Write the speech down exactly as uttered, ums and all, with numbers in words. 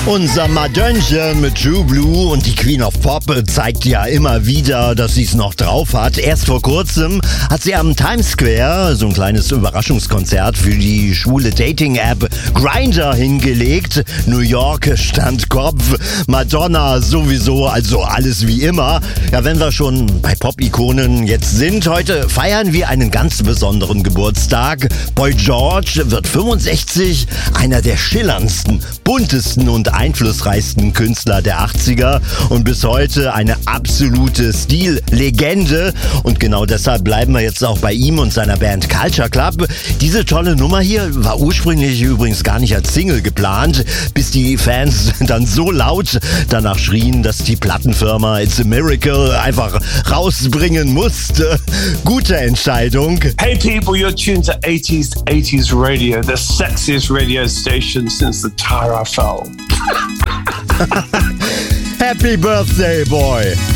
Unser Madonnchen mit True Blue und die Queen of Pop zeigt ja immer wieder, dass sie es noch drauf hat. Erst vor kurzem hat sie am Times Square so ein kleines Überraschungskonzert für die schwule Dating-App Grindr hingelegt. New York stand Kopf, Madonna sowieso, also alles wie immer. Ja, wenn wir schon bei Pop-Ikonen jetzt sind, heute feiern wir einen ganz besonderen Geburtstag. Boy George wird fünfundsechzig, einer der schillerndsten, buntesten und einflussreichsten Künstler der achtziger und bis heute eine absolute Stillegende. Und genau deshalb bleiben wir jetzt auch bei ihm und seiner Band Culture Club. Diese tolle Nummer hier war ursprünglich übrigens gar nicht als Single geplant, bis die Fans dann so laut danach schrien, dass die Plattenfirma It's a Miracle einfach rausbringen musste. Gute Entscheidung. Hey people, you're tuned to eighties eighties Radio, the sexiest radio station since the Tara fell. Happy birthday, boy!